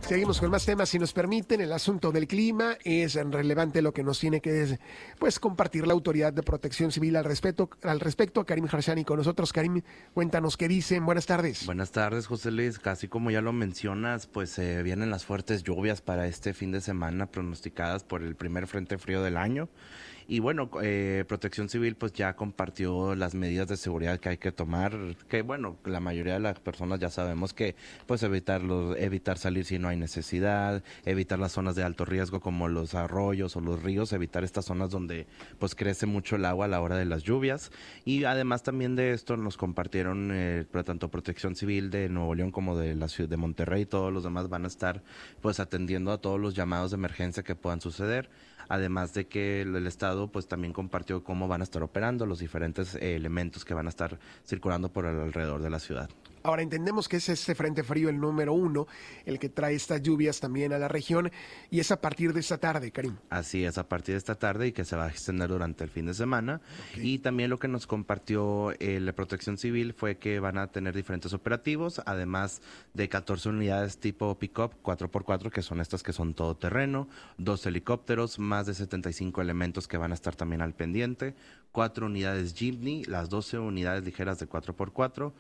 Seguimos con más temas, si nos permiten. El asunto del clima es relevante, lo que nos tiene que compartir la Autoridad de Protección Civil al respecto. Karim Harshani con nosotros. Karim, cuéntanos qué dicen. Buenas tardes. Buenas tardes, José Luis. Casi como ya lo mencionas, pues vienen las fuertes lluvias para este fin de semana pronosticadas por el primer frente frío del año. Y bueno, Protección Civil pues ya compartió las medidas de seguridad que hay que tomar, que bueno, la mayoría de las personas ya sabemos que pues evitar salir si no hay necesidad, evitar las zonas de alto riesgo como los arroyos o los ríos, evitar estas zonas donde pues crece mucho el agua a la hora de las lluvias. Y además también de esto nos compartieron tanto Protección Civil de Nuevo León como de la ciudad de Monterrey, todos los demás van a estar pues atendiendo a todos los llamados de emergencia que puedan suceder. Además de que el Estado pues también compartió cómo van a estar operando los diferentes elementos que van a estar circulando por alrededor de la ciudad. Ahora entendemos que es este frente frío el número 1, el que trae estas lluvias también a la región, y es a partir de esta tarde, Karim. Así es, a partir de esta tarde y que se va a extender durante el fin de semana. Okay. Y también lo que nos compartió la Protección Civil fue que van a tener diferentes operativos, además de 14 unidades tipo pick-up 4x4, que son estas que son todoterreno, 2 helicópteros, más de 75 elementos que van a estar también al pendiente, 4 unidades Jeepney, las 12 unidades ligeras de 4x4,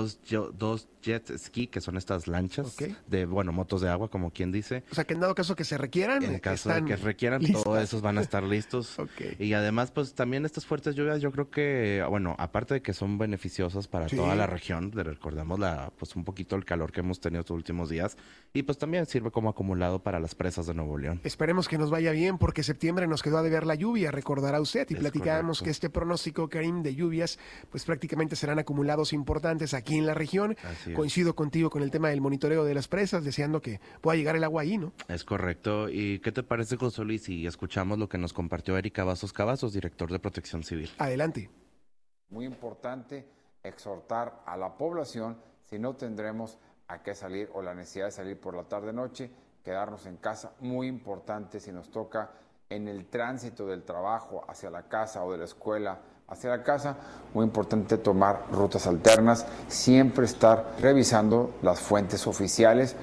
dos jet ski, que son estas lanchas de, motos de agua, como quien dice. O sea, que en dado caso que se requieran, en caso de que requieran, listas. Todos esos van a estar listos. Y además, pues también estas fuertes lluvias, yo creo que, aparte de que son beneficiosas para toda la región, recordemos un poquito el calor que hemos tenido estos últimos días, y pues también sirve como acumulado para las presas de Nuevo León. Esperemos que nos vaya bien, porque septiembre nos quedó a deber la lluvia, recordará usted, y platicábamos que este pronóstico, Karim, de lluvias, pues prácticamente serán acumulados importantes aquí en la región. Coincido contigo con el tema del monitoreo de las presas, deseando que pueda llegar el agua ahí, ¿no? Es correcto. ¿Y qué te parece, José Luis, si escuchamos lo que nos compartió Eric Cavazos, director de Protección Civil? Adelante. Muy importante exhortar a la población, si no tendremos a qué salir o la necesidad de salir por la tarde-noche, quedarnos en casa. Muy importante si nos toca en el tránsito del trabajo hacia la casa o de la escuela hacia la casa, muy importante tomar rutas alternas, siempre estar revisando las fuentes oficiales.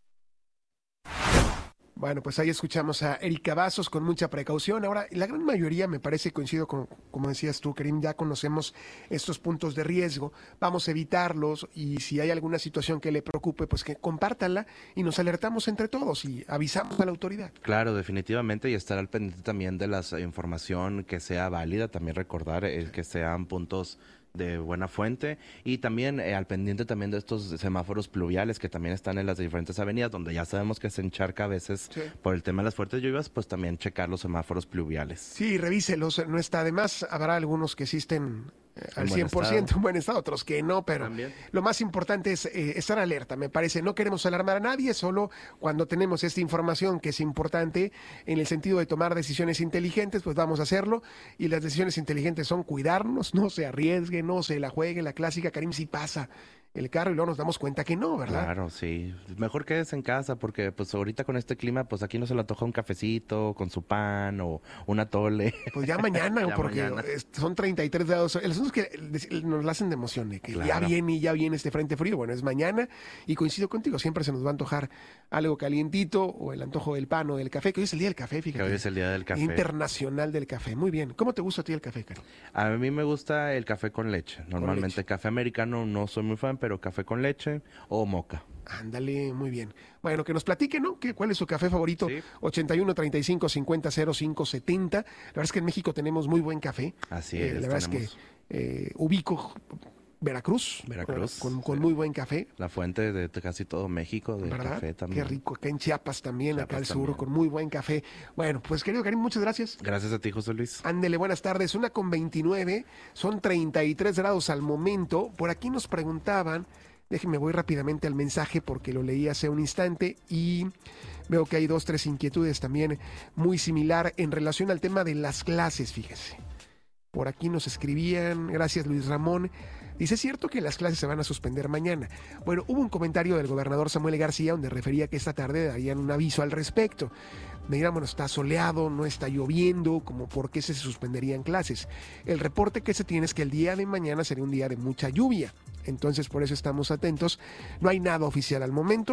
Bueno, pues ahí escuchamos a Eric Cavazos con mucha precaución. Ahora, la gran mayoría, me parece, coincido con, como decías tú, Karim, ya conocemos estos puntos de riesgo, vamos a evitarlos, y si hay alguna situación que le preocupe, pues que compártanla y nos alertamos entre todos y avisamos a la autoridad. Claro, definitivamente, y estar al pendiente también de la información que sea válida, también recordar que sean puntos de buena fuente, y también al pendiente también de estos semáforos pluviales que también están en las diferentes avenidas, donde ya sabemos que se encharca a veces por el tema de las fuertes lluvias, pues también checar los semáforos pluviales. Sí, revíselos, no está de más. Habrá algunos que existen al 100% en buen estado, otros que no, pero también lo más importante es estar alerta, me parece. No queremos alarmar a nadie, solo cuando tenemos esta información que es importante en el sentido de tomar decisiones inteligentes, pues vamos a hacerlo, y las decisiones inteligentes son cuidarnos, no se arriesgue, no se la juegue, la clásica, Karim, si pasa el carro y luego nos damos cuenta que no, ¿verdad? Claro, sí. Mejor quédese en casa, porque pues ahorita con este clima, pues aquí no se le antoja un cafecito con su pan o un atole. Pues ya mañana, porque son 33 grados. El asunto es que nos la hacen de emoción, de que ya viene este frente frío. Bueno, es mañana, y coincido contigo, siempre se nos va a antojar algo calientito, o el antojo del pan o del café, que hoy es el día del café, fíjate. Que hoy es el día del café. Internacional del café. Muy bien. ¿Cómo te gusta a ti el café, Cari? A mí me gusta el café con leche. Normalmente café americano no soy muy fan, pero café con leche o moca. Ándale, muy bien. Bueno, que nos platique, ¿no? ¿Cuál es su café favorito? Sí. 81 35 50 05 70. La verdad es que en México tenemos muy buen café. Así es. La verdad es que ubico Veracruz. Con muy buen café. La fuente de casi todo México de café también. Qué rico. Acá en Chiapas también, acá al sur, con muy buen café. Bueno, pues querido Karim, muchas gracias. Gracias a ti, José Luis. Ándele, buenas tardes. 1:29, son 33 grados al momento. Por aquí nos preguntaban, déjenme, voy rápidamente al mensaje porque lo leí hace un instante y veo que hay 2-3 inquietudes también muy similar en relación al tema de las clases, fíjese. Por aquí nos escribían, gracias Luis Ramón. Dice, ¿es cierto que las clases se van a suspender mañana? Bueno, hubo un comentario del gobernador Samuel García donde refería que esta tarde darían un aviso al respecto. Me dirán, bueno, está soleado, no está lloviendo, como por qué se suspenderían clases. El reporte que se tiene es que el día de mañana sería un día de mucha lluvia. Entonces, por eso estamos atentos. No hay nada oficial al momento.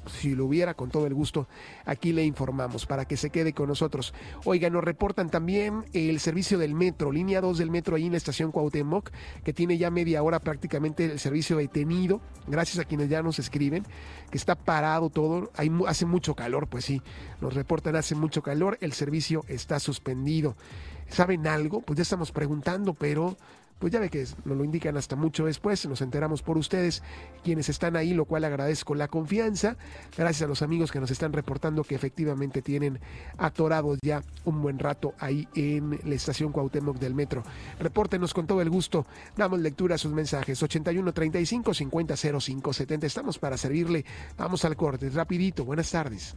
Si lo hubiera, con todo el gusto, aquí le informamos para que se quede con nosotros. Oiga, nos reportan también el servicio del metro, línea 2 del metro ahí en la estación Cuauhtémoc, que tiene ya media hora prácticamente el servicio detenido, gracias a quienes ya nos escriben, que está parado todo, hace mucho calor, pues sí, nos reportan hace mucho calor, el servicio está suspendido. ¿Saben algo? Pues ya estamos preguntando, pero pues ya ve que nos lo indican hasta mucho después, nos enteramos por ustedes, quienes están ahí, lo cual agradezco la confianza, gracias a los amigos que nos están reportando que efectivamente tienen atorados ya un buen rato ahí en la estación Cuauhtémoc del metro. Repórtenos con todo el gusto, damos lectura a sus mensajes, 81 35 50 05 70, estamos para servirle, vamos al corte, rapidito, buenas tardes.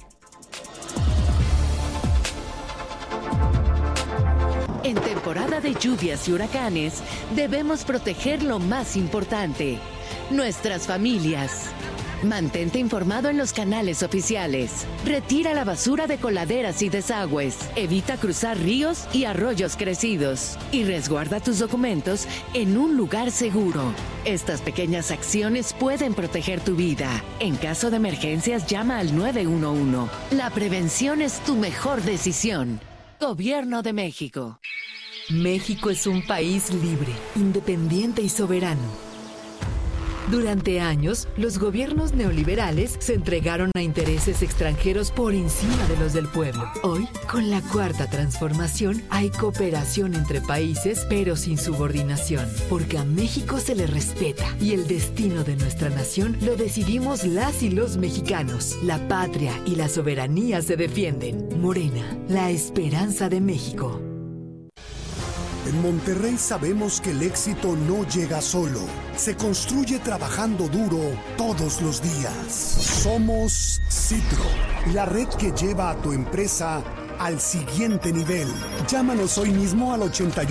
En temporada de lluvias y huracanes, debemos proteger lo más importante, nuestras familias. Mantente informado en los canales oficiales. Retira la basura de coladeras y desagües. Evita cruzar ríos y arroyos crecidos. Y resguarda tus documentos en un lugar seguro. Estas pequeñas acciones pueden proteger tu vida. En caso de emergencias, llama al 911. La prevención es tu mejor decisión. Gobierno de México. México es un país libre, independiente y soberano. Durante años, los gobiernos neoliberales se entregaron a intereses extranjeros por encima de los del pueblo. Hoy, con la Cuarta Transformación, hay cooperación entre países, pero sin subordinación, porque a México se le respeta y el destino de nuestra nación lo decidimos las y los mexicanos. La patria y la soberanía se defienden. Morena, la esperanza de México. En Monterrey sabemos que el éxito no llega solo, se construye trabajando duro todos los días. Somos Citro, la red que lleva a tu empresa al siguiente nivel. Llámanos hoy mismo al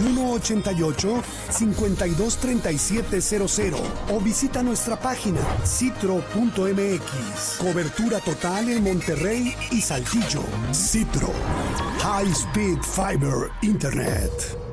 8188-523700 o visita nuestra página citro.mx. Cobertura total en Monterrey y Saltillo. Citro, High Speed Fiber Internet.